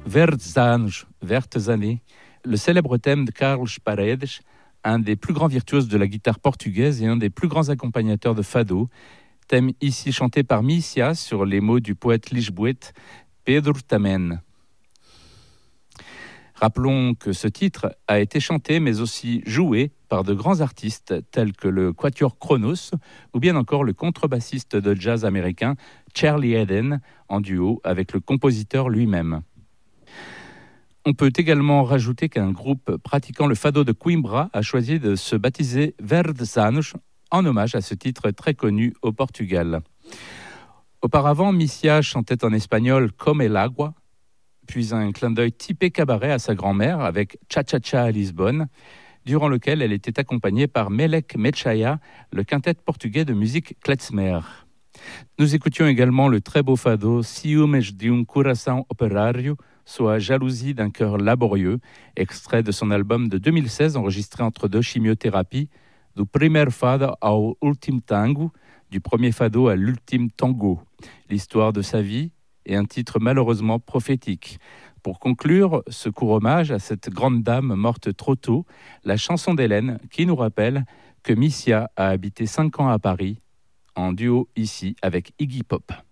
Verdes anos, vertes années, le célèbre thème de Carlos Paredes, un des plus grands virtuoses de la guitare portugaise et un des plus grands accompagnateurs de fado, thème ici chanté par Missia sur les mots du poète lisboète Pedro Tamen. Rappelons que ce titre a été chanté mais aussi joué par de grands artistes tels que le Quatuor Kronos ou bien encore le contrebassiste de jazz américain Charlie Haden en duo avec le compositeur lui-même. On peut également rajouter qu'un groupe pratiquant le fado de Coimbra a choisi de se baptiser Verdes Anos en hommage à ce titre très connu au Portugal. Auparavant, Missia chantait en espagnol Comme el agua, puis un clin d'œil typé cabaret à sa grand-mère avec Cha Cha Cha à Lisbonne, durant lequel elle était accompagnée par Melek Mechaya, le quintet portugais de musique klezmer. Nous écoutions également le très beau fado Ciúmes de um coração operário, soit Jalousie d'un cœur laborieux, extrait de son album de 2016 enregistré entre deux chimiothérapies, du primer fado ao último tango, du premier fado à l'ultime tango, l'histoire de sa vie et un titre malheureusement prophétique. Pour conclure ce court hommage à cette grande dame morte trop tôt, la chanson d'Hélène qui nous rappelle que Missia a habité 5 ans à Paris, en duo ici avec Iggy Pop.